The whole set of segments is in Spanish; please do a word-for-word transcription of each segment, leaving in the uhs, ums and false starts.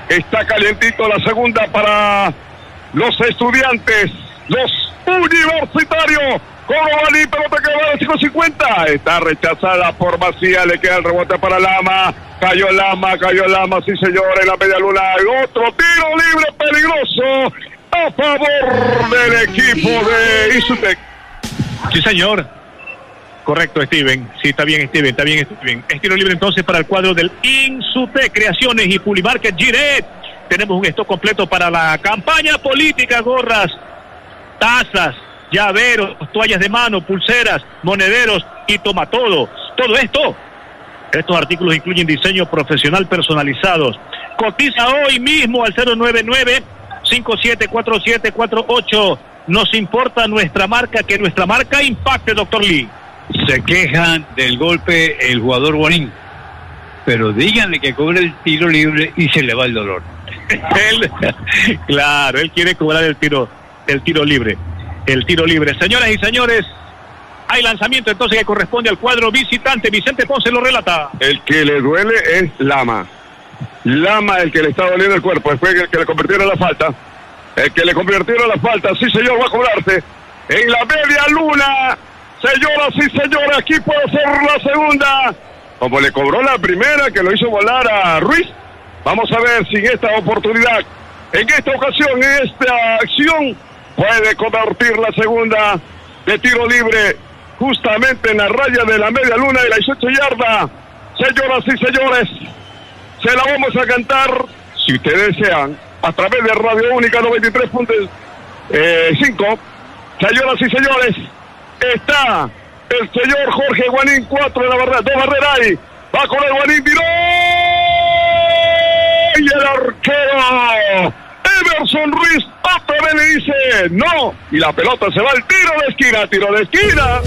Está calientito la segunda para los estudiantes, los universitarios. Como Guanín, pelota que va a cinco cincuenta. Está rechazada por Macías, le queda el rebote para Lama. Cayó Lama, cayó Lama, sí señor, en la media luna. Otro tiro libre peligroso a favor del equipo de Insutec. Sí señor. Correcto, Steven. Sí, está bien, Steven, está bien, Steven. Es tiro libre entonces para el cuadro del Insutec Creaciones y Pulimarket Giret. Tenemos un stock completo para la campaña política, gorras, tazas, llaveros, toallas de mano, pulseras, monederos y toma todo. Todo esto, estos artículos incluyen diseño profesional personalizados. Cotiza hoy mismo al cero nueve nueve, cinco siete cuatro siete cuatro ocho. Nos importa nuestra marca, que nuestra marca impacte, doctor Lee. Se quejan del golpe el jugador Guanín, pero díganle que cobre el tiro libre y se le va el dolor. él, claro, él quiere cobrar el tiro, el tiro libre. El tiro libre. Señoras y señores, hay lanzamiento entonces que corresponde al cuadro visitante. Vicente Ponce lo relata. El que le duele es Lama. Lama, el que le está doliendo el cuerpo. Después el que le convirtieron la falta. El que le convirtieron la falta. Sí, señor, va a cobrarse. En la media luna. Señoras y señores, aquí puede ser la segunda. Como le cobró la primera, que lo hizo volar a Ruiz. Vamos a ver si en esta oportunidad, en esta ocasión, en esta acción, puede convertir la segunda de tiro libre justamente en la raya de la media luna de la dieciocho yardas. Señoras y señores, se la vamos a cantar, si ustedes desean, a través de Radio Única noventa y tres punto cinco. Señoras y señores, está el señor Jorge Guanín, cuatro de la barrera, dos barreras ahí. Va con el Guanín, tiró. Y el arquero Emerson Ruiz otra vez le dice no, y la pelota se va al tiro de esquina, tiro de esquina.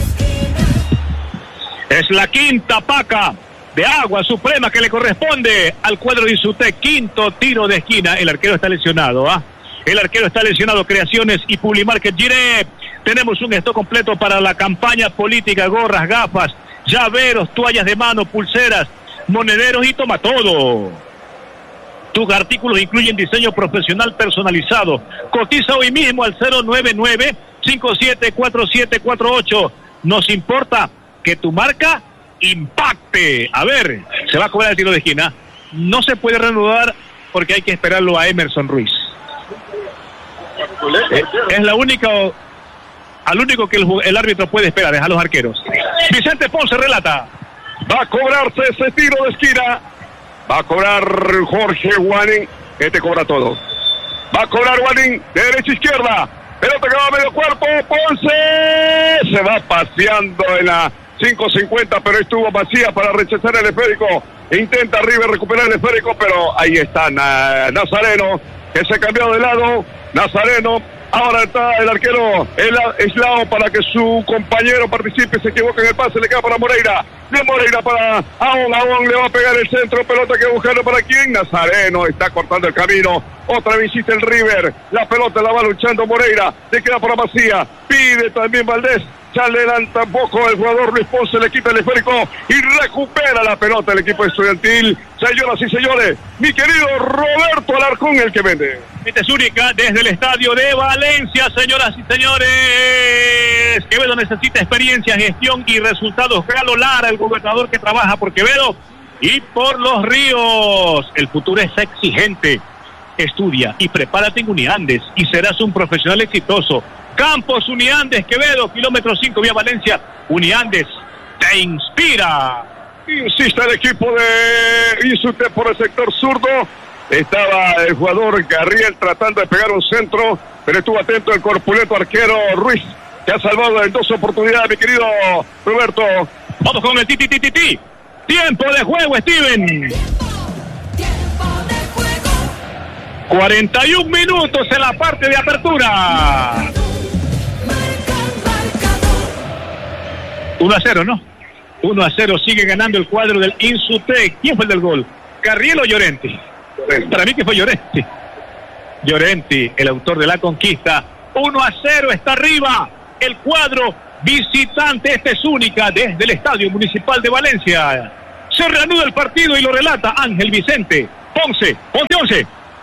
Es la quinta paca de agua suprema que le corresponde al cuadro de Insutec. Quinto tiro de esquina. El arquero está lesionado, ¿ah? ¿eh? El arquero está lesionado. Creaciones y Pulimarket Giret. Tenemos un stock completo para la campaña política, gorras, gafas, llaveros, toallas de mano, pulseras, monederos y toma todo. Tus artículos incluyen diseño profesional personalizado. Cotiza hoy mismo al cero nueve nueve, cinco siete cuatro siete cuatro ocho. Nos importa que tu marca impacte. A ver, se va a cobrar el tiro de esquina. No se puede reanudar porque hay que esperarlo a Emerson Ruiz. Eh, es la única, al único que el, el árbitro puede esperar, es a los arqueros. Vicente Ponce relata. Va a cobrarse ese tiro de esquina. Va a cobrar Jorge Guanín. Este cobra todo. Va a cobrar Guanín de derecha a izquierda. Pelota que va a medio cuerpo. Ponce se va paseando en la cinco cincuenta, pero estuvo vacía para rechazar el esférico. Intenta River recuperar el esférico, pero ahí está Nazareno, que se cambió de lado. Nazareno, ahora está el arquero el aislado para que su compañero participe, se equivoca en el pase, le queda para Moreira. De Moreira para Aón, Aón le va a pegar el centro, pelota que buscarlo para quién. Nazareno está cortando el camino. Otra vez insiste el River, la pelota la va luchando Moreira, le queda para Macías, pide también Valdés. Ya le dan tampoco el jugador Luis Ponce, le quita el esférico y recupera la pelota el equipo estudiantil. Señoras y señores, mi querido Roberto Alarcón, el que vende. Esta es única desde el estadio de Valencia, señoras y señores. Quevedo necesita experiencia, gestión y resultados. Galo Lara, el gobernador que trabaja por Quevedo y por Los Ríos. El futuro es exigente. Estudia y prepárate en Uniandes y serás un profesional exitoso. Campos Uniandes, Quevedo, kilómetro cinco, vía Valencia. Uniandes te inspira. Insiste el equipo de Insutec por el sector zurdo. Estaba el jugador Garriel tratando de pegar un centro, pero estuvo atento el corpulento arquero Ruiz, que ha salvado en dos oportunidades, mi querido Roberto. Vamos con el ti, ti, ti, ti, ti. Tiempo de juego, Steven. cuarenta y un minutos en la parte de apertura. uno a cero, ¿no? uno a cero, sigue ganando el cuadro del Insutec. ¿Quién fue el del gol? ¿Carriel o Llorenti? Para mí que fue Llorenti. Llorenti, el autor de la conquista. uno a cero, está arriba el cuadro visitante. Esta es única desde el Estadio Municipal de Valencia. Se reanuda el partido y lo relata Ángel Vicente Ponce, Ponte once.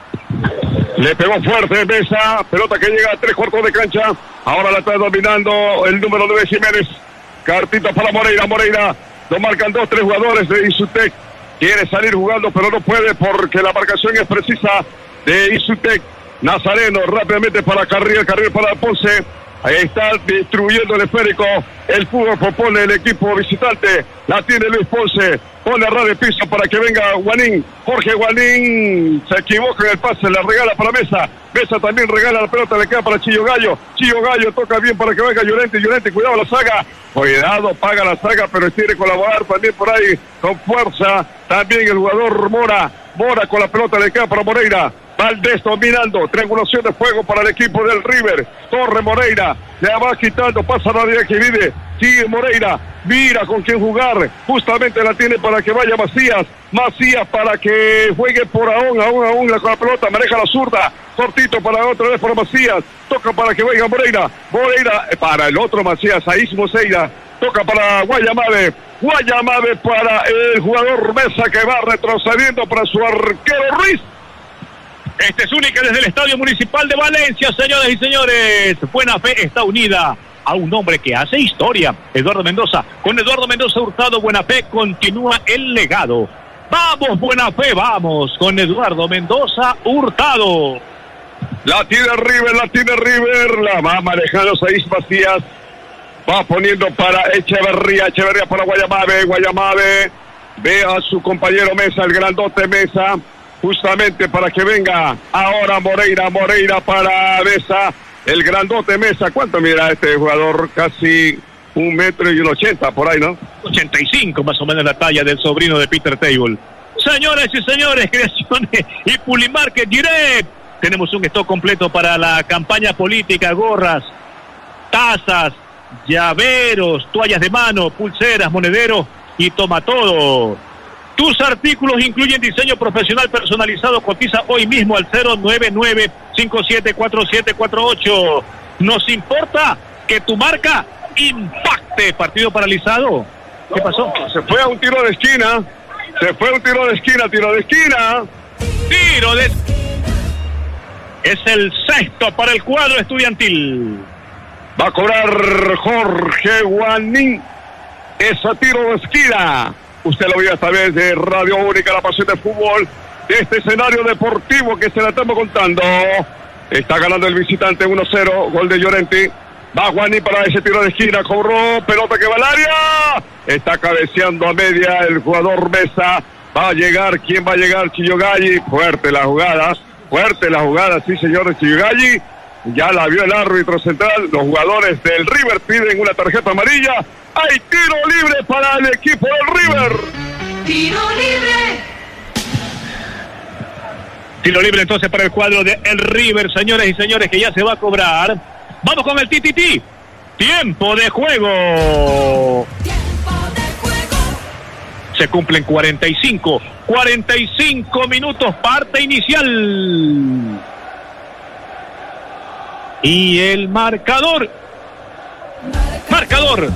Le pegó fuerte Mesa, pelota que llega a tres cuartos de cancha. Ahora la está dominando el número nueve Jiménez. Cartita para Moreira, Moreira. Lo marcan dos, tres jugadores de Insutec. Quiere salir jugando, pero no puede porque la marcación es precisa de Insutec. Nazareno rápidamente para Carriel, Carriel para Ponce. Ahí está distribuyendo el esférico. El fútbol propone el equipo visitante. La tiene Luis Ponce. Pone a ras de piso para que venga Guanín. Jorge Guanín se equivoca en el pase. La regala para Mesa. Mesa también regala la pelota. Le queda para Chillo Gallo. Chillo Gallo toca bien para que venga Llorente. Llorente, cuidado la saga. Cuidado, paga la saga, pero quiere colaborar también por ahí con fuerza. También el jugador Mora. Mora con la pelota le queda para Moreira. Valdés dominando, triangulación de fuego para el equipo del River. Torre Moreira, le va quitando, pasa la línea que vive, sigue Moreira, mira con quién jugar, justamente la tiene para que vaya Macías, Macías para que juegue por Aún, Aún, Aún con la pelota, maneja la zurda, cortito para otra vez para Macías, toca para que venga Moreira, Moreira para el otro Macías, ahí Moseira, toca para Guayamabe, Guayamabe para el jugador Mesa que va retrocediendo para su arquero Ruiz. Esta es única desde el Estadio Municipal de Valencia, señoras y señores. Buena Fe está unida a un hombre que hace historia, Eduardo Mendoza. Con Eduardo Mendoza Hurtado, Buena Fe continúa el legado. Vamos, Buena Fe, vamos, con Eduardo Mendoza Hurtado. La tiene River, la tiene River, la va manejando seis Macías. Va poniendo para Echeverría, Echeverría para Guayamabe, Guayamabe. Ve a su compañero Mesa, el grandote Mesa. Justamente para que venga ahora Moreira, Moreira para Mesa, el grandote Mesa. ¿Cuánto mira este jugador? Casi un metro y un ochenta por ahí, ¿no? ochenta y cinco más o menos la talla del sobrino de Peter Table. Señores y señores, Creaciones y Pulimarket Direct. Tenemos un stock completo para la campaña política, gorras, tazas, llaveros, toallas de mano, pulseras, monederos y toma todo. Tus artículos incluyen diseño profesional personalizado. Cotiza hoy mismo al cero nueve nueve cinco siete cuatro siete cuatro ocho. Nos importa que tu marca impacte. Partido paralizado. ¿Qué pasó? Se fue a un tiro de esquina. Se fue a un tiro de esquina, tiro de esquina. Tiro de... Es el sexto para el cuadro estudiantil. Va a cobrar Jorge Guanín. Ese tiro de esquina. Usted lo vio esta vez de Radio Única, la pasión de fútbol, de este escenario deportivo que se la estamos contando. Está ganando el visitante uno cero, gol de Llorente. Va Guanín para ese tiro de esquina, cobró, pelota que va al área. Está cabeceando a media el jugador Mesa. Va a llegar, ¿quién va a llegar? Chillo Galli. Fuerte la jugada, fuerte la jugada, sí señores, Chillo Galli. Ya la vio el árbitro central. Los jugadores del River piden una tarjeta amarilla. Hay tiro libre para el equipo del River. Tiro libre. Tiro libre entonces para el cuadro de el River, señores y señores, que ya se va a cobrar. Vamos con el T T T. Tiempo de juego. Tiempo de juego. Se cumplen cuarenta y cinco, cuarenta y cinco minutos, parte inicial. Y el marcador. Marcador.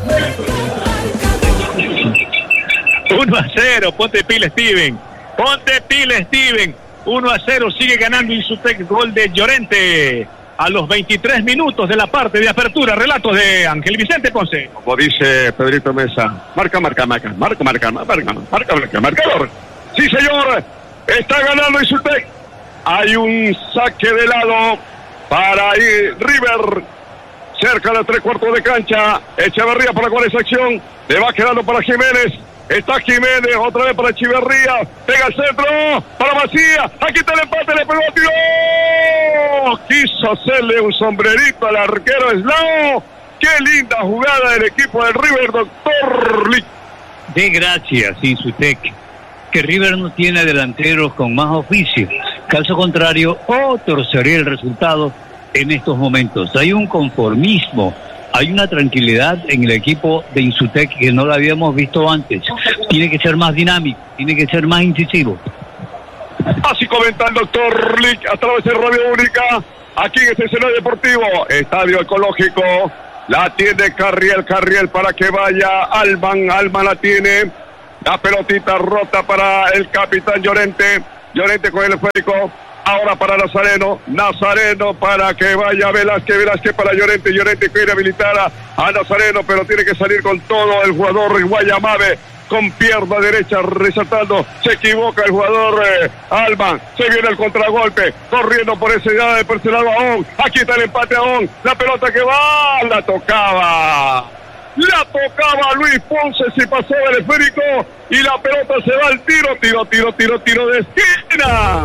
uno a cero, ponte pila Steven. Ponte pila Steven. uno a cero, sigue ganando Insutec, gol de Llorente. A los veintitrés minutos de la parte de apertura, relatos de Ángel Vicente Ponce. Como dice Pedrito Mesa, marca, marca, marca, marca, marca, marca, marca, marca, marcador. Sí señor, está ganando Insutec. Hay un saque de lado para ir River, cerca de tres cuartos de cancha. Echeverría para con esa acción, le va quedando para Jiménez. Está Jiménez, otra vez para Echeverría, pega el centro, para Macías, aquí está el empate, le pegó, tiró, quiso hacerle un sombrerito al arquero Slao. Qué linda jugada del equipo del River, doctor Lee. De gracias, Insutec, que River no tiene delanteros con más oficio. Caso contrario, otro sería el resultado en estos momentos. Hay un conformismo, hay una tranquilidad en el equipo de Insutec que no la habíamos visto antes. Tiene que ser más dinámico, tiene que ser más incisivo. Así comenta el doctor Lick a través de Radio Única, aquí en este escenario deportivo, Estadio Ecológico. La tiene Carriel, Carriel para que vaya Alman, Alman la tiene. La pelotita rota para el capitán Llorente. Llorente con el esférico. Ahora para Nazareno, Nazareno para que vaya Velázquez, Velázquez para Llorente, Llorente quiere habilitar a, a Nazareno, pero tiene que salir con todo el jugador Guayamabe, con pierna derecha resaltando, se equivoca el jugador eh, Alman, se viene el contragolpe, corriendo por ese lado, por ese lado Aón, aquí está el empate Aón, la pelota que va, la tocaba. La tocaba Luis Ponce, se pasó el esférico y la pelota se va al tiro, tiro, tiro, tiro, tiro de esquina.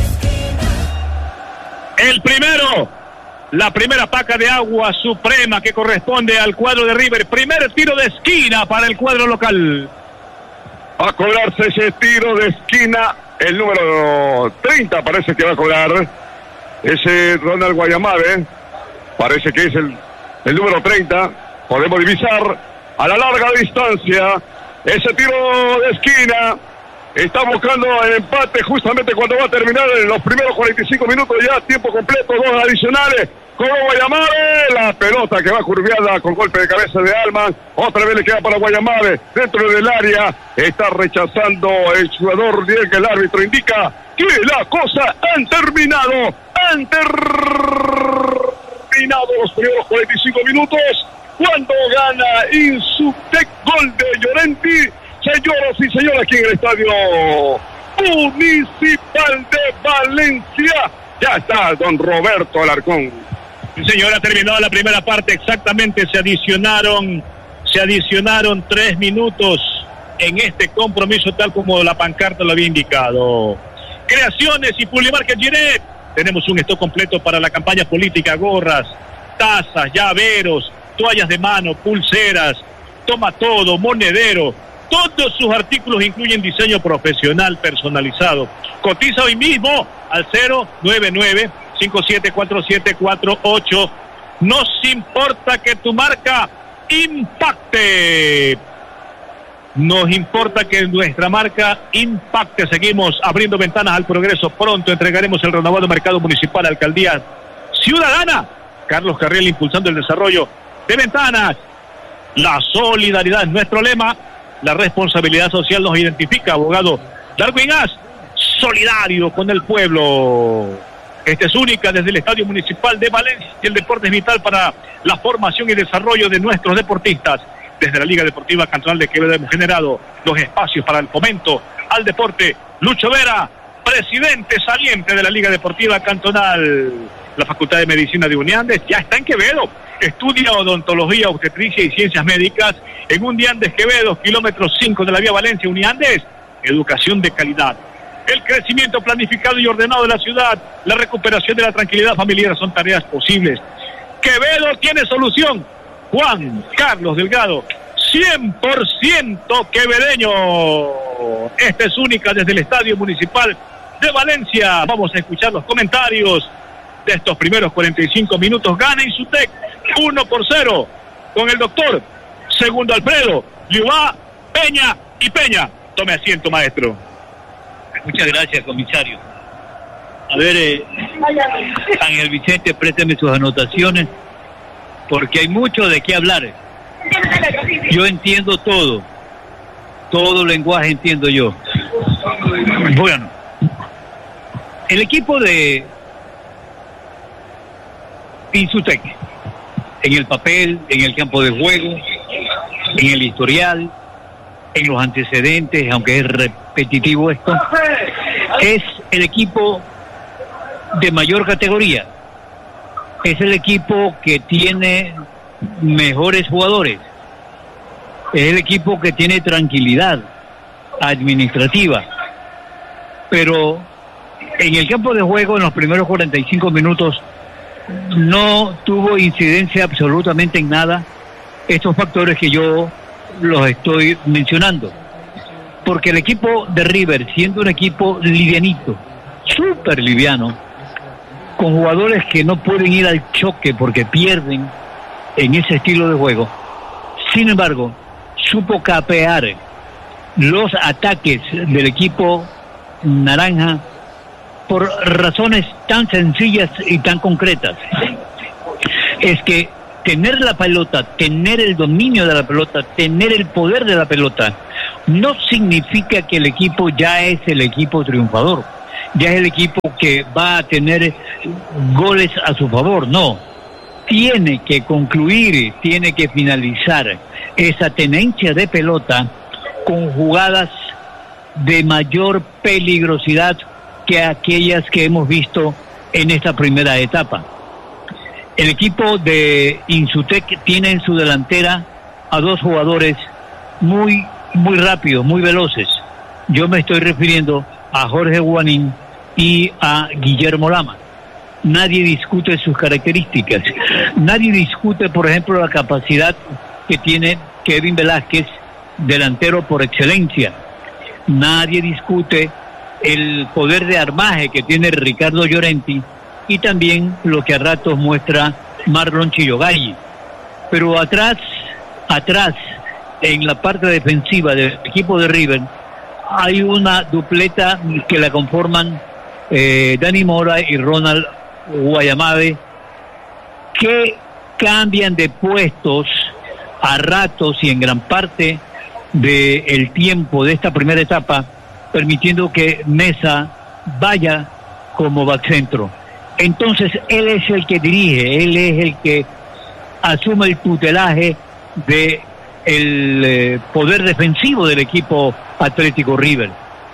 El primero, la primera paca de agua suprema que corresponde al cuadro de River. Primer tiro de esquina para el cuadro local. A cobrarse ese tiro de esquina, el número treinta parece que va a cobrar. Ese Ronald Guayamabe, parece que es el, el número treinta. Podemos divisar a la larga distancia ese tiro de esquina. Está buscando el empate justamente cuando va a terminar en los primeros cuarenta y cinco minutos, ya tiempo completo, dos adicionales. ¿Cómo Guayamabe? La pelota que va curviada con golpe de cabeza de Alman. Otra vez le queda para Guayamabe dentro del área. Está rechazando el jugador, que el árbitro indica que las cosas han terminado. Han terminado los primeros cuarenta y cinco minutos. Cuando gana Insutec, gol de Llorente. Señoras y señores, aquí en el Estadio Municipal de Valencia, ya está don Roberto Alarcón. Sí, señora, ha terminado la primera parte, exactamente, se adicionaron, se adicionaron tres minutos en este compromiso, tal como la pancarta lo había indicado. Creaciones y Publimarket Giret, tenemos un stock completo para la campaña política, gorras, tazas, llaveros, toallas de mano, pulseras, toma todo, monedero. Todos sus artículos incluyen diseño profesional personalizado. Cotiza hoy mismo al cero nueve nueve, cinco siete cuatro siete cuatro ocho. Nos importa que tu marca impacte. Nos importa que nuestra marca impacte. Seguimos abriendo ventanas al progreso. Pronto entregaremos el renovado mercado municipal, alcaldía ciudadana. Carlos Carriel impulsando el desarrollo de ventanas. La solidaridad es nuestro lema. La responsabilidad social nos identifica, abogado Darwin As, solidario con el pueblo. Esta es única desde el Estadio Municipal de Valencia. El deporte es vital para la formación y desarrollo de nuestros deportistas. Desde la Liga Deportiva Cantonal de Quevedo hemos generado los espacios para el fomento al deporte. Lucho Vera, presidente saliente de la Liga Deportiva Cantonal. La Facultad de Medicina de Uniandes ya está en Quevedo. Estudia odontología, obstetricia y ciencias médicas en Uniandes Quevedo, kilómetro cinco de la vía Valencia. Uniandes, educación de calidad. El crecimiento planificado y ordenado de la ciudad, la recuperación de la tranquilidad familiar son tareas posibles. Quevedo tiene solución. Juan Carlos Delgado, cien por ciento quevedeño. Esta es única desde el Estadio Municipal de Valencia. Vamos a escuchar los comentarios de estos primeros cuarenta y cinco minutos. Gana Insutec uno por cero con el doctor Segundo Alfredo, Liubá, Peña y Peña. Tome asiento, maestro. Muchas gracias, comisario. A ver, eh, Ángel Vicente, présteme sus anotaciones, porque hay mucho de qué hablar. Yo entiendo todo, todo lenguaje entiendo yo. Bueno, el equipo de Insutec, en el papel, en el campo de juego, en el historial, en los antecedentes, aunque es repetitivo esto, es el equipo de mayor categoría, es el equipo que tiene mejores jugadores, es el equipo que tiene tranquilidad administrativa, pero en el campo de juego, en los primeros cuarenta y cinco minutos, no tuvo incidencia absolutamente en nada estos factores que yo los estoy mencionando, porque el equipo de River, siendo un equipo livianito, súper liviano, con jugadores que no pueden ir al choque porque pierden en ese estilo de juego, sin embargo supo capear los ataques del equipo naranja por razones tan sencillas y tan concretas. Es que tener la pelota, tener el dominio de la pelota, tener el poder de la pelota, no significa que el equipo ya es el equipo triunfador. ya es el equipo que va a tener goles a su favor. No, tiene que concluir, tiene que finalizar esa tenencia de pelota con jugadas de mayor peligrosidad que aquellas que hemos visto en esta primera etapa. El equipo de Insutec tiene en su delantera a dos jugadores muy, muy rápidos, muy veloces. Yo me estoy refiriendo a Jorge Guanín y a Guillermo Lama. Nadie discute sus características. Nadie discute, por ejemplo, la capacidad que tiene Kevin Velázquez, delantero por excelencia. Nadie discute el poder de armaje que tiene Ricardo Llorenti y también lo que a ratos muestra Marlon Chillogalli. Pero atrás, atrás, en la parte defensiva del equipo de River, hay una dupleta que la conforman eh, Dani Mora y Ronald Guayamade, que cambian de puestos a ratos y en gran parte del tiempo de esta primera etapa, permitiendo que Mesa vaya como backcentro. Entonces él es el que dirige, él es el que asume el tutelaje de el eh, poder defensivo del equipo Atlético River.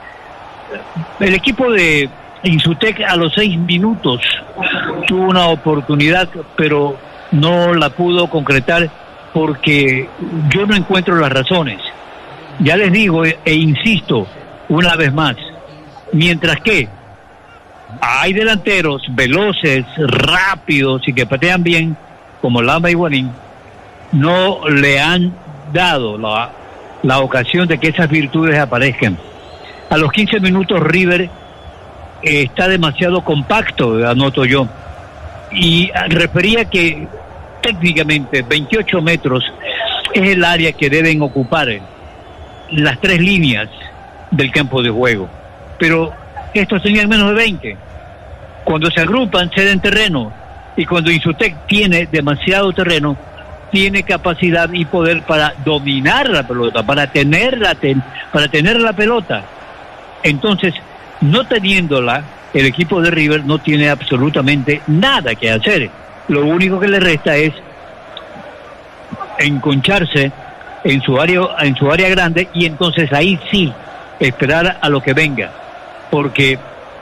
El equipo de Insutec a los seis minutos tuvo una oportunidad, pero no la pudo concretar porque yo no encuentro las razones. Ya les digo e, e insisto una vez más, mientras que hay delanteros veloces, rápidos y que patean bien, como Lama y Guanín, no le han dado la, la ocasión de que esas virtudes aparezcan. A los quince minutos River eh, está demasiado compacto, anoto yo, y refería que técnicamente veintiocho metros es el área que deben ocupar las tres líneas del campo de juego, pero estos tenían menos de veinte. Cuando se agrupan ceden terreno, y cuando Insutec tiene demasiado terreno, tiene capacidad y poder para dominar la pelota, para tener la, ten, para tener la pelota. Entonces, no teniéndola, el equipo de River no tiene absolutamente nada que hacer. Lo único que le resta es enconcharse en su área, en su área grande, y entonces ahí sí esperar a lo que venga, porque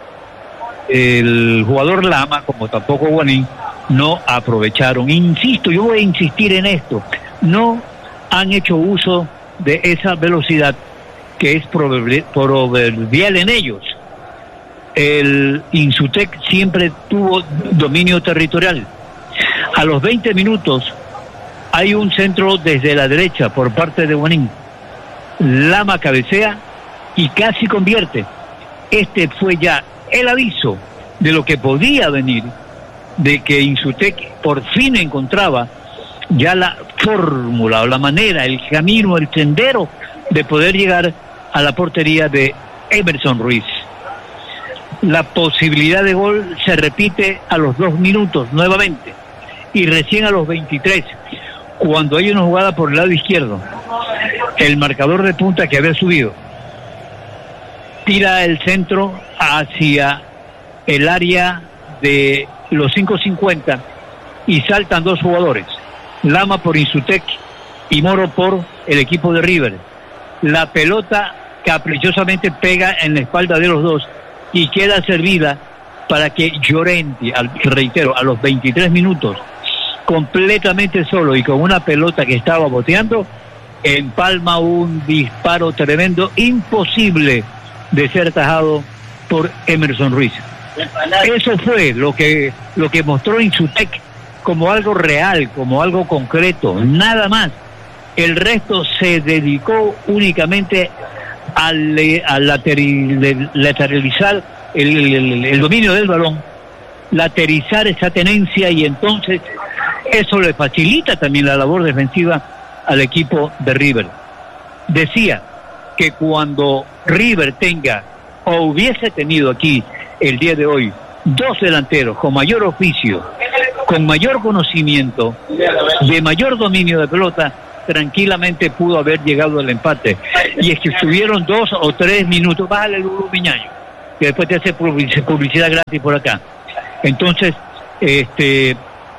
el jugador Lama, como tampoco Guanín, no aprovecharon. Insisto, yo voy a insistir en esto, no han hecho uso de esa velocidad que es proverbial en ellos. El Insutec siempre tuvo dominio territorial. A los veinte minutos hay un centro desde la derecha por parte de Guanín. Lama cabecea y casi convierte. Este fue ya el aviso de lo que podía venir, de que Insutec por fin encontraba ya la fórmula o la manera, el camino, el sendero de poder llegar a la portería de Emerson Ruiz. La posibilidad de gol se repite a los dos minutos nuevamente, y recién a los veintitrés, cuando hay una jugada por el lado izquierdo, el marcador de punta que había subido tira el centro hacia el área de los cinco cincuenta y saltan dos jugadores, Lama por Insutec y Moro por el equipo de River. La pelota caprichosamente pega en la espalda de los dos y queda servida para que Llorenti, al, reitero, a los veintitrés minutos, completamente solo y con una pelota que estaba boteando, empalma un disparo tremendo, imposible de ser tajado por Emerson Ruiz. Eso fue lo que lo que mostró Insutec como algo real, como algo concreto, nada más. El resto se dedicó únicamente al, al lateralizar el, el, el dominio del balón, laterizar esa tenencia, y entonces eso le facilita también la labor defensiva al equipo de River. Decía que cuando River tenga o hubiese tenido aquí el día de hoy dos delanteros con mayor oficio, con mayor conocimiento, de mayor dominio de pelota, tranquilamente pudo haber llegado al empate. Y es que estuvieron dos o tres minutos, bájale Lulu Miñaño, que después te hace publicidad gratis por acá. Entonces, este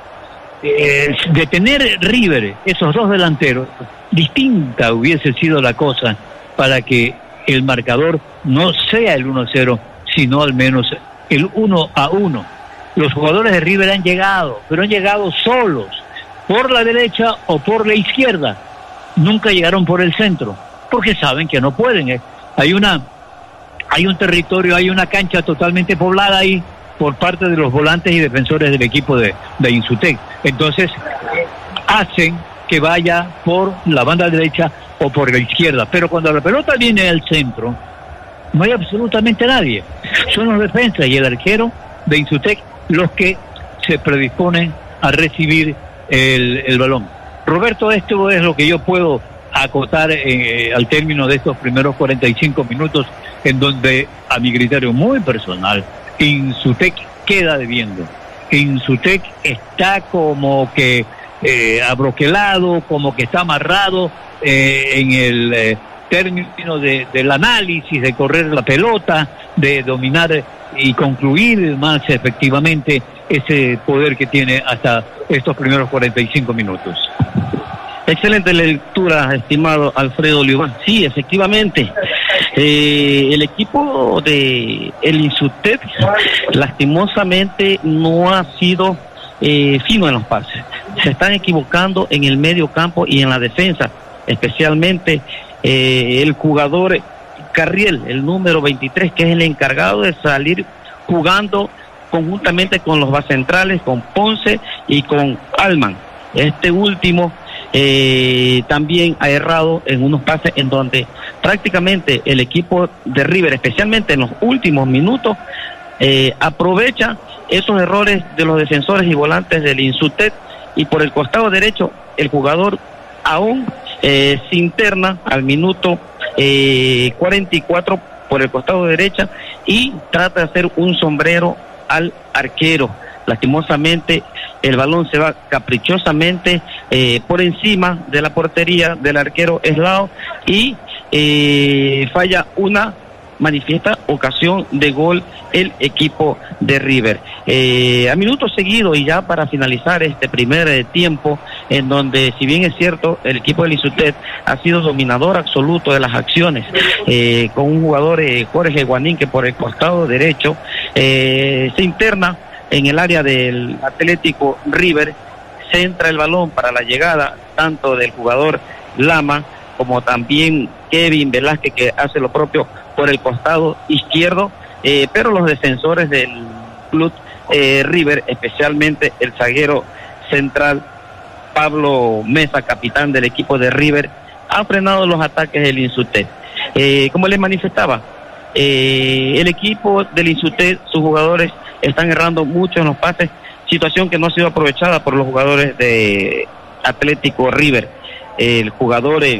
eh, de tener River esos dos delanteros, distinta hubiese sido la cosa para que el marcador no sea el uno a cero, sino al menos el uno a uno. Los jugadores de River han llegado, pero han llegado solos, por la derecha o por la izquierda. Nunca llegaron por el centro, porque saben que no pueden. ¿eh? Hay una, hay un territorio, hay una cancha totalmente poblada ahí por parte de los volantes y defensores del equipo de, de Insutec. Entonces, hacen que vaya por la banda derecha o por la izquierda. Pero cuando la pelota viene al centro, no hay absolutamente nadie. Son los defensas y el arquero de Insutec los que se predisponen a recibir el, el balón. Roberto, esto es lo que yo puedo acotar eh, al término de estos primeros cuarenta y cinco minutos, en donde, a mi criterio muy personal, Insutec queda debiendo. Insutec está como que eh, abroquelado, como que está amarrado eh, en el eh, término de, del análisis, de correr la pelota, de dominar y concluir más efectivamente ese poder que tiene hasta estos primeros cuarenta y cinco minutos. Excelente lectura, estimado Alfredo Olivar. Sí, efectivamente, eh, el equipo de el Insutec lastimosamente no ha sido eh, fino en los pases. Se están equivocando en el medio campo y en la defensa, especialmente eh, el jugador Carriel, el número veintitrés, que es el encargado de salir jugando conjuntamente con los bacentrales, con Ponce y con Alman. Este último eh, también ha errado en unos pases en donde prácticamente el equipo de River, especialmente en los últimos minutos, eh, aprovecha esos errores de los defensores y volantes del Insutec, y por el costado derecho el jugador aún eh, se interna al minuto eh, cuarenta y cuatro por el costado derecha y trata de hacer un sombrero al arquero. Lastimosamente el balón se va caprichosamente eh, por encima de la portería del arquero Eslao y eh, falla una manifiesta ocasión de gol el equipo de River. Eh, a minutos seguidos y ya para finalizar este primer eh, tiempo, en donde, si bien es cierto, el equipo del Insutec ha sido dominador absoluto de las acciones, eh, con un jugador, eh, Jorge Guanín, que por el costado derecho eh, se interna en el área del Atlético River, centra el balón para la llegada tanto del jugador Lama como también Kevin Velázquez, que hace lo propio por el costado izquierdo, eh, pero los defensores del club eh, River, especialmente el zaguero central Pablo Mesa, capitán del equipo de River, ha frenado los ataques del Insutec. Eh, como les manifestaba, eh, el equipo del Insutec, sus jugadores están errando mucho en los pases, situación que no ha sido aprovechada por los jugadores de Atlético River. El jugador eh,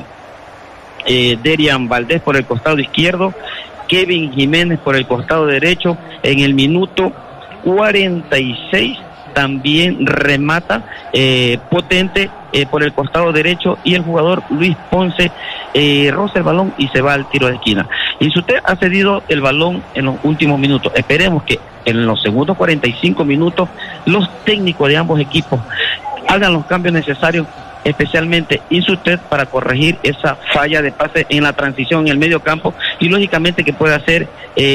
eh, Derian Valdés por el costado izquierdo, Kevin Jiménez por el costado derecho, en el minuto cuarenta y seis también remata eh, potente eh, por el costado derecho, y el jugador Luis Ponce eh, roza el balón y se va al tiro de esquina. Insutec ha cedido el balón en los últimos minutos. Esperemos que en los segundos cuarenta y cinco minutos los técnicos de ambos equipos hagan los cambios necesarios, especialmente Insutec, para corregir esa falla de pase en la transición en el medio campo, y lógicamente que pueda ser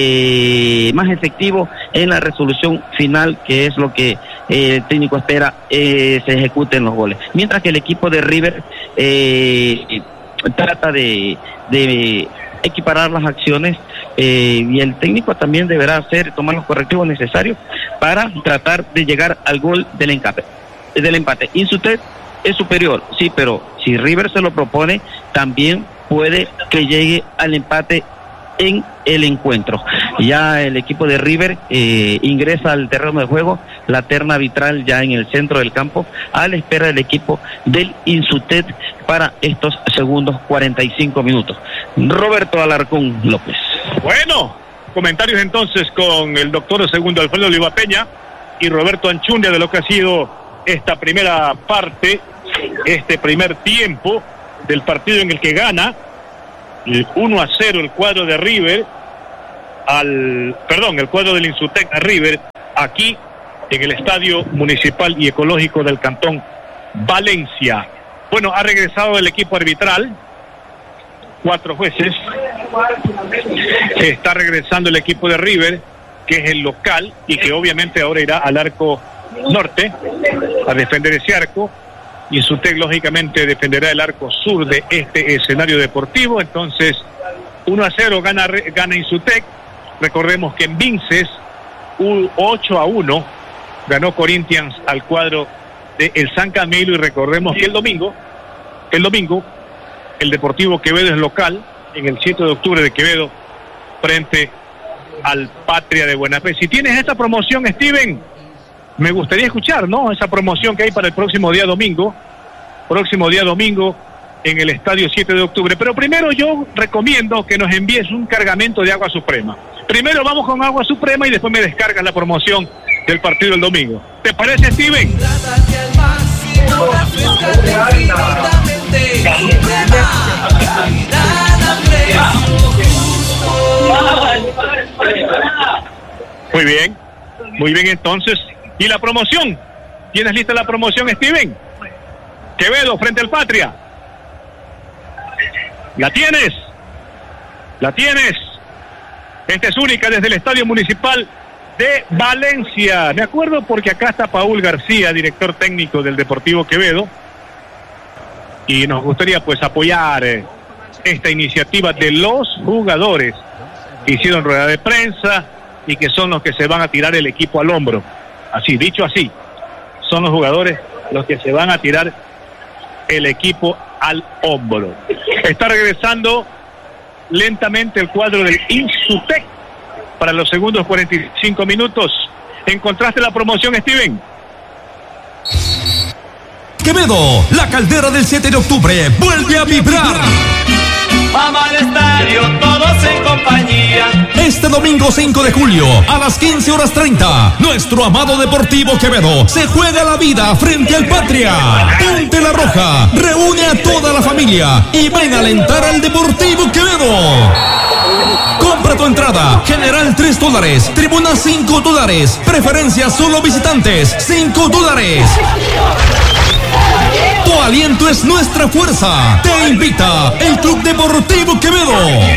eh, más efectivo en la resolución final, que es lo que eh, el técnico espera eh, se ejecuten los goles. Mientras que el equipo de River eh, trata de, de equiparar las acciones, eh, y el técnico también deberá hacer, tomar los correctivos necesarios para tratar de llegar al gol del empate. Del empate. Insutec es superior, sí, pero si River se lo propone, también puede que llegue al empate en el encuentro. Ya el equipo de River eh, ingresa al terreno de juego, la terna arbitral ya en el centro del campo, a la espera del equipo del Insutec para estos segundos cuarenta y cinco minutos. Roberto Alarcón López. Bueno, comentarios entonces con el doctor segundo Alfredo Oliva Peña y Roberto Anchundia de lo que ha sido esta primera parte, este primer tiempo del partido en el que gana el uno a cero el cuadro de River, al, perdón, el cuadro del Insutec a River, aquí en el Estadio Municipal y Ecológico del Cantón Valencia. Bueno, ha regresado el equipo arbitral, cuatro jueces. Está regresando el equipo de River, que es el local y que obviamente ahora irá al arco norte a defender ese arco. Insutec lógicamente defenderá el arco sur de este escenario deportivo. Entonces uno a cero gana, gana Insutec. Recordemos que en Vinces ocho a uno ganó Corinthians al cuadro de el San Camilo, y recordemos que el domingo el domingo el Deportivo Quevedo es local en el siete de octubre de Quevedo frente al Patria de Buena Fe. Si tienes esta promoción, Steven, me gustaría escuchar, ¿no? Esa promoción que hay para el próximo día domingo, próximo día domingo en el Estadio siete de octubre. Pero primero yo recomiendo que nos envíes un cargamento de Agua Suprema. Primero vamos con Agua Suprema y después me descargas la promoción del partido del domingo. ¿Te parece, Steven? Muy bien, muy bien entonces. ¿Y la promoción? ¿Tienes lista la promoción, Steven? Quevedo frente al Patria. ¿La tienes? ¿La tienes? Esta es única desde el Estadio Municipal de Valencia. Me acuerdo porque acá está Paul García, director técnico del Deportivo Quevedo, y nos gustaría pues apoyar eh, esta iniciativa de los jugadores que hicieron rueda de prensa y que son los que se van a tirar el equipo al hombro. Así, dicho así, son los jugadores los que se van a tirar el equipo al hombro. Está regresando lentamente el cuadro del Insutec para los segundos cuarenta y cinco minutos. ¿Encontraste la promoción, Steven? Quevedo, la caldera del siete de octubre vuelve a vibrar. Vamos al estadio, todos en compañía. Este domingo cinco de julio a las quince horas treinta, nuestro amado Deportivo Quevedo se juega la vida frente al Patria. Ponte la roja, reúne a toda la familia y ven a alentar al Deportivo Quevedo. Compra tu entrada, general tres dólares, tribuna cinco dólares, preferencia solo visitantes cinco dólares. Tu aliento es nuestra fuerza. Te invita el Club Deportivo Quevedo.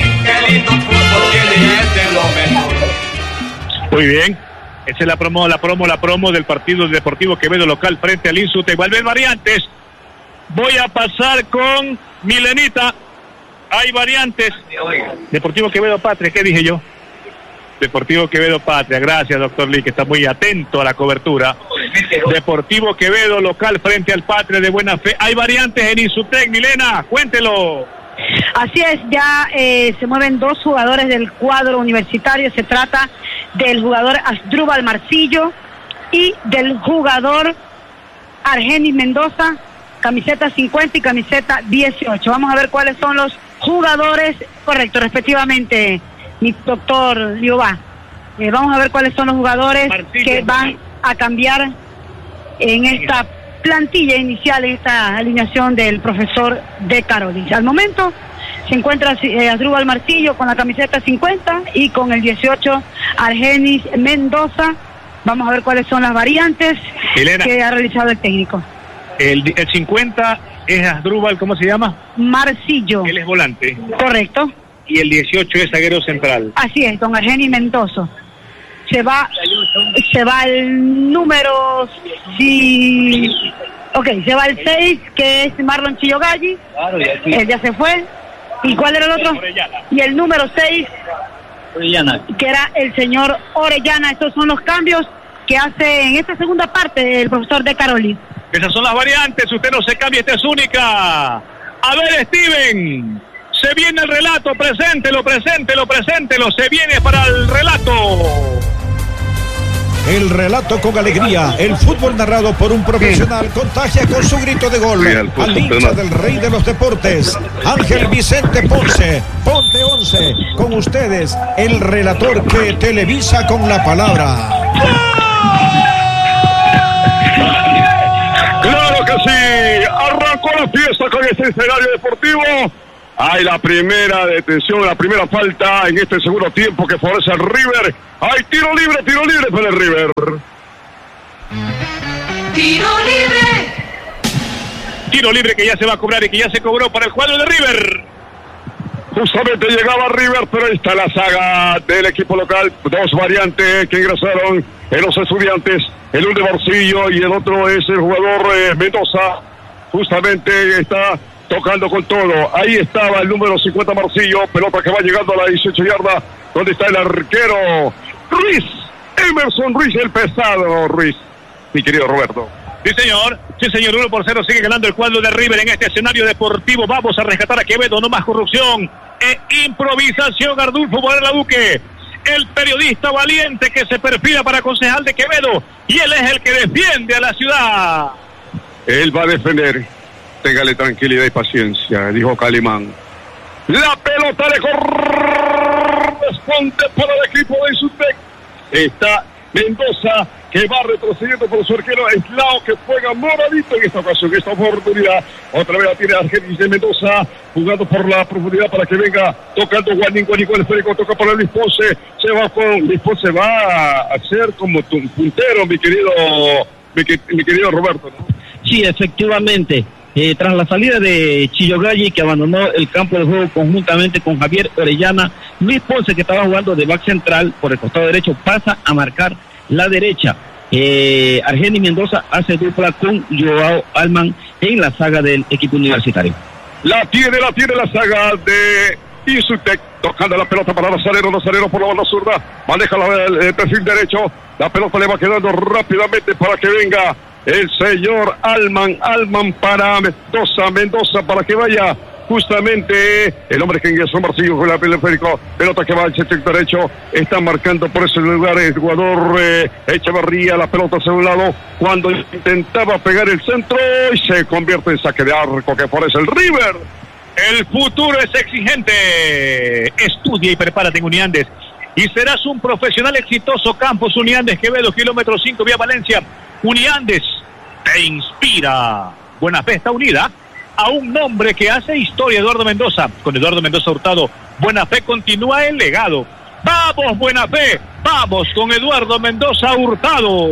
Muy bien. Esa es la promo, la promo, la promo del partido del Deportivo Quevedo local frente al Insutec. Va a haber variantes. Voy a pasar con Milenita. Hay variantes. Deportivo Quevedo Patria, ¿qué dije yo? Deportivo Quevedo Patria, gracias doctor Lee, que está muy atento a la cobertura. Deportivo Quevedo local frente al Patria de Buena Fe. Hay variantes en Insutec, Milena, cuéntelo. Así es, ya eh, se mueven dos jugadores del cuadro universitario. Se trata del jugador Asdrúbal Marcillo y del jugador Argenis Mendoza, camiseta cincuenta y camiseta dieciocho. Vamos a ver cuáles son los jugadores, correcto, respectivamente, mi doctor Liobá. Eh, vamos a ver cuáles son los jugadores Marcillo, que van a cambiar en esta plantilla inicial, en esta alineación del profesor De Carolis. Al momento se encuentra eh, Asdrúbal Marcillo con la camiseta cincuenta y con el dieciocho Argenis Mendoza. Vamos a ver cuáles son las variantes Elena, que ha realizado el técnico. El, el cincuenta es Asdrúbal, ¿cómo se llama? Marcillo. Él es volante. Correcto. Y el dieciocho es zaguero central. Así es, don Argenis Mendoza. Se va, se va el número, si, ok, se va el seis, que es Marlon Chillogalli, claro, ya sí. Él ya se fue. ¿Y cuál era el otro? Orellana. Y el número seis, Orellana, que era el señor Orellana. Estos son los cambios que hace en esta segunda parte el profesor De Carolis. Esas son las variantes, usted no se cambia, esta es única. A ver, Steven, se viene el relato, preséntelo, preséntelo, preséntelo, se viene para el relato. El relato con alegría, el fútbol narrado por un profesional contagia con su grito de gol al hincha del rey de los deportes, Ángel Vicente Ponce. Ponte once, con ustedes, el relator que televisa con la palabra. Claro que sí, arrancó la fiesta con este escenario deportivo. Hay la primera detención, la primera falta en este segundo tiempo que favorece al River. Hay tiro libre, tiro libre para el River. Tiro libre. Tiro libre que ya se va a cobrar y que ya se cobró para el cuadro de River. Justamente llegaba River, pero ahí está la saga del equipo local. Dos variantes que ingresaron en los estudiantes. El uno de Morcillo y el otro es el jugador eh, Mendoza. Justamente está tocando con todo. Ahí estaba el número cincuenta Morcillo. Pelota que va llegando a la dieciocho yardas. Donde está el arquero Ruiz. Emerson Ruiz, el pesado Ruiz. Mi querido Roberto. Sí, señor. Sí, señor. uno por cero sigue ganando el cuadro de River en este escenario deportivo. Vamos a rescatar a Quevedo. No más corrupción e improvisación. Ardulfo Morela Duque, el periodista valiente que se perfila para concejal de Quevedo. Y él es el que defiende a la ciudad. Él va a defender. Téngale tranquilidad y paciencia, dijo Calimán. La pelota le corresponde para el equipo de Insutec. Está Mendoza, que va retrocediendo por su arquero Eslao, que juega moradito en esta ocasión, en esta oportunidad. Otra vez la tiene Argenis de Mendoza, jugando por la profundidad para que venga tocando Guanín, Guanín con el esférico, toca para Luis Ponce, se va con Luis Ponce, va a hacer como un puntero, mi querido, mi, mi querido Roberto, ¿no? Sí, efectivamente. Eh, tras la salida de Chillogalli, que abandonó el campo de juego conjuntamente con Javier Orellana, Luis Ponce, que estaba jugando de back central por el costado derecho, pasa a marcar la derecha. Eh, Argenis Mendoza hace dupla con Joao Alman en la saga del equipo universitario. La tiene, la tiene la saga de Insutec, tocando la pelota para Nazareno, Nazareno por la banda zurda, maneja la, el, el perfil derecho, la pelota le va quedando rápidamente para que venga el señor Alman, Alman para Mendoza, Mendoza para que vaya justamente el hombre que ingresó Marcillo con la periférico, pelota que va al sector derecho, está marcando por ese lugar el jugador eh, Echeverría, la pelota hacia un lado, cuando intentaba pegar el centro y se convierte en saque de arco que favorece el River. El futuro es exigente. Estudia y prepárate en Uniandes y serás un profesional exitoso. Campus Uniandes Quevedo, kilómetro cinco, vía Valencia. Uniandes te inspira. Buena Fe está unida a un nombre que hace historia, Eduardo Mendoza. Con Eduardo Mendoza Hurtado, Buena Fe continúa el legado. ¡Vamos, Buena Fe! ¡Vamos con Eduardo Mendoza Hurtado!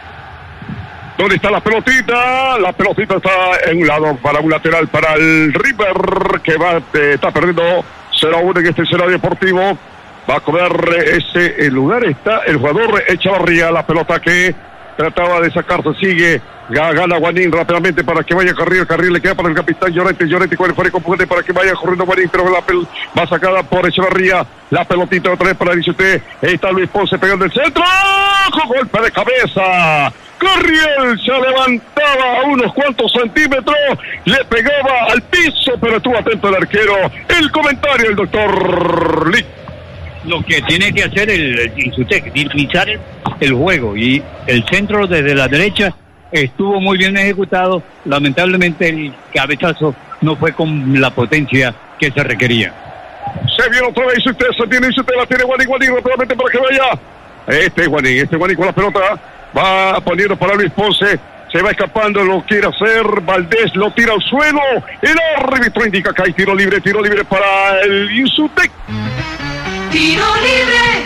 ¿Dónde está la pelotita? La pelotita está en un lado para un lateral para el River, que va, eh, está perdiendo cero a uno en este escenario deportivo. Va a cobrar ese el lugar. Está el jugador Echevarría, la pelota que trataba de sacarse, sigue, gana Guanín rápidamente para que vaya Carril, Carril le queda para el capitán Llorente, Llorente con el fuera componente para que vaya corriendo Guanín, pero la pel va sacada por Echevarría, la pelotita otra vez para Disute, está Luis Ponce pegando el centro, con golpe de cabeza, Carriel se levantaba a unos cuantos centímetros, le pegaba al piso, pero estuvo atento el arquero, el comentario del doctor Lee. Lo que tiene que hacer el Insutec, dinamizar el, el juego, y el centro desde la derecha estuvo muy bien ejecutado. Lamentablemente el cabezazo no fue con la potencia que se requería. Se viene otra vez Insutec, se tiene Insutec, la tiene Guanín, Guanín rápidamente para que vaya. Este Guanín, este Guanín con la pelota, va poniendo para Luis Ponce, se va escapando, lo quiere hacer Valdés, lo tira al suelo, el árbitro indica que hay tiro libre, tiro libre para el Insutec. ¡Tiro libre!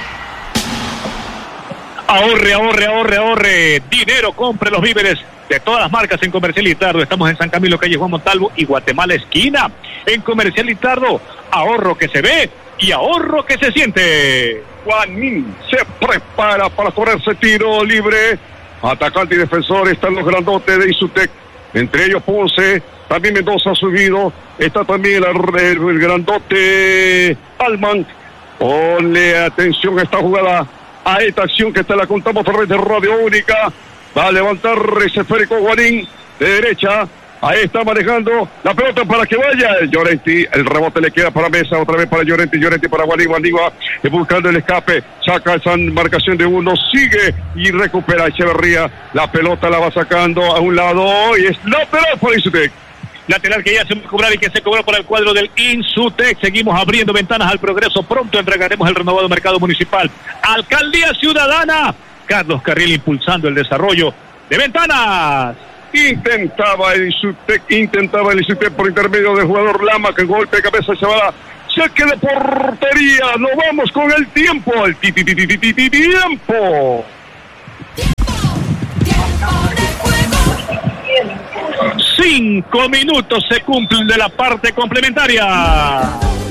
Ahorre, ahorre, ahorre, ahorre. Dinero, compre los víveres de todas las marcas en Comercial Litardo. Estamos en San Camilo, calle Juan Montalvo y Guatemala esquina. En Comercial Litardo, ahorro que se ve y ahorro que se siente. Guanín se prepara para correrse tiro libre. Atacante y defensor, están los grandotes de Insutec. Entre ellos Ponce, también Mendoza ha subido. Está también el, el, el grandote Alman. Ponle atención a esta jugada, a esta acción que te la contamos a través de Radio Única. Va a levantar ese esférico Guanín de derecha. Ahí está manejando la pelota para que vaya el Llorenti. El rebote le queda para Mesa, otra vez para Llorenti, Llorenti para Guanín, Guanín va buscando el escape. Saca esa marcación de uno, sigue y recupera Echeverría. La pelota la va sacando a un lado y es lateral para Insutec. Lateral que ya se va a cobrar y que se cobró para el cuadro del Insutec. Seguimos abriendo ventanas al progreso. Pronto entregaremos el renovado mercado municipal. Alcaldía Ciudadana. Carlos Carril impulsando el desarrollo de ventanas. Intentaba el Isutec, intentaba el Isutec por intermedio del jugador Lama, que golpe de cabeza se va a saque de portería. Nos vamos con el tiempo, el ti, ti, ti, ti, ti, ti, ti, tiempo. Cinco minutos se cumplen de la parte complementaria.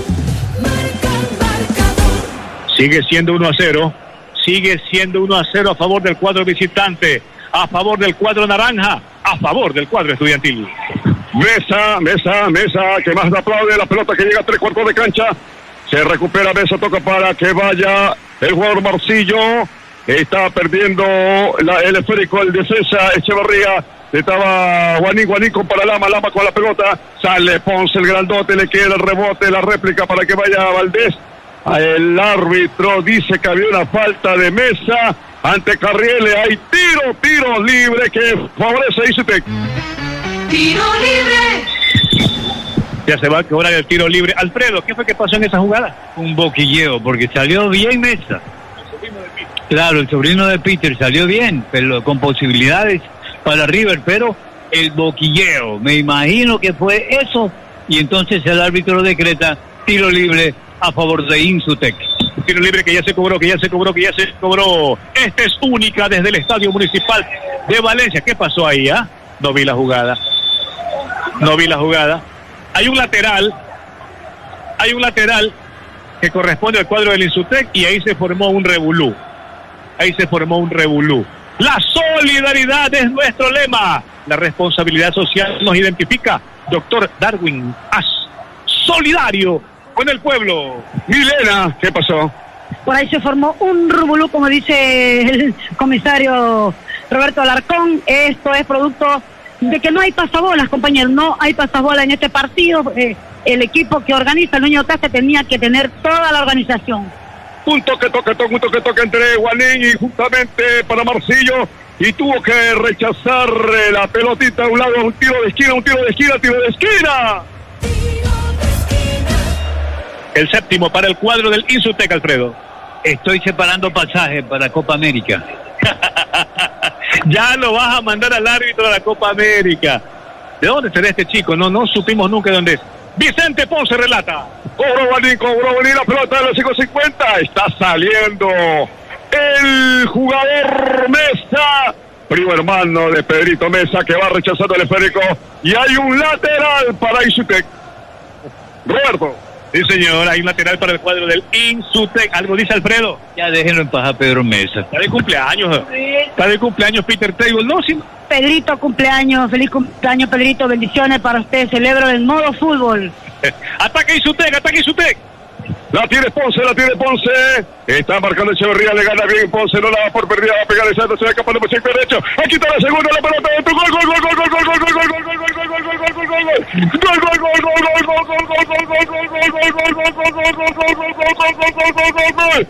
Sigue siendo uno a cero. Sigue siendo uno a cero a favor del cuadro visitante, a favor del cuadro naranja, a favor del cuadro estudiantil. Mesa, Mesa, Mesa, que más le aplaude la pelota que llega a tres cuartos de cancha. Se recupera Mesa, toca para que vaya el jugador Marcillo. Está perdiendo la, el esférico, el defensa Echeverría. Estaba Juanín, Juanín con para Lama, Lama con la pelota. Sale Ponce, el grandote, le queda el rebote, la réplica para que vaya Valdés. El árbitro dice que había una falta de Mesa ante Carriele. Hay tiro, tiro libre que favorece a Isutec. Tiro libre. Ya se va a cobrar el tiro libre. Alfredo, ¿qué fue que pasó en esa jugada? Un boquilleo, porque salió bien Mesa. Claro, el sobrino de Peter salió bien, pero con posibilidades para River, pero el boquilleo, me imagino que fue eso, y entonces el árbitro decreta tiro libre a favor de Insutec. Tiro libre que ya se cobró, que ya se cobró, que ya se cobró. Esta es única desde el Estadio Municipal de Valencia. ¿Qué pasó ahí, ah? No vi la jugada. No vi la jugada. Hay un lateral. Hay un lateral que corresponde al cuadro del Insutec y ahí se formó un revolú. Ahí se formó un revolú. La solidaridad es nuestro lema. La responsabilidad social nos identifica. Doctor Darwin As, solidario con el pueblo. Milena, ¿qué pasó? Por ahí se formó un revolú, como dice el comisario Roberto Alarcón. Esto es producto de que no hay pasabolas, compañeros. No hay pasabolas en este partido. Eh, el equipo que organiza el Niño Taje tenía que tener toda la organización. Un toque, toque, toque, un toque, toque entre Juanín y justamente para Marcillo. Y tuvo que rechazar eh, la pelotita a un lado, un tiro de esquina, un tiro de esquina, tiro de esquina. El séptimo para el cuadro del Insutec, Alfredo. Estoy separando pasajes para Copa América. Ya lo vas a mandar al árbitro de la Copa América. ¿De dónde será este chico? No, no supimos nunca de dónde es. Vicente Ponce relata. Cobró Juanín, cobró Juanín la pelota de los cinco cincuenta. Está saliendo el jugador Mesa, primo hermano de Pedrito Mesa, que va rechazando el esférico. Y hay un lateral para Insutec. Roberto. Sí, señor, hay un lateral para el cuadro del Insutec. ¿Algo dice Alfredo? Ya déjenlo en paz a Pedro Mesa. Está de cumpleaños. Está de cumpleaños Peter Table. No, sí. Pedrito, cumpleaños. Feliz cumpleaños, Pedrito. Bendiciones para usted. Celebro el modo fútbol. Ataque Insutec, ataque Insutec. La tiene Ponce, la tiene Ponce. Está marcando Echeverría, le gana bien Ponce, no la va por perdida, va a pegar el centro, se va escapando por el derecho. Aquí está la segunda, la pelota de tu gol, gol, gol, gol, gol, gol, gol, gol, gol, gol, gol, gol, gol, gol, gol, gol, gol, gol,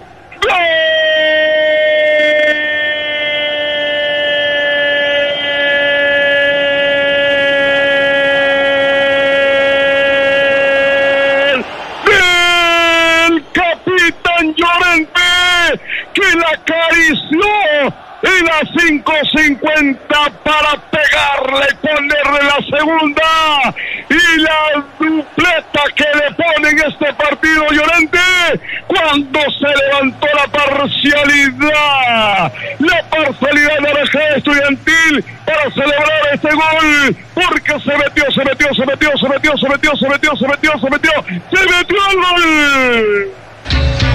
Llorente, que la acarició en las cinco cincuenta para pegarle, ponerle la segunda y la dupleta que le pone en este partido Llorente cuando se levantó la parcialidad, la parcialidad naranja estudiantil para celebrar este gol, porque se metió, se metió, se metió, se metió, se metió, se metió, se metió, se metió, se metió, se metió el gol.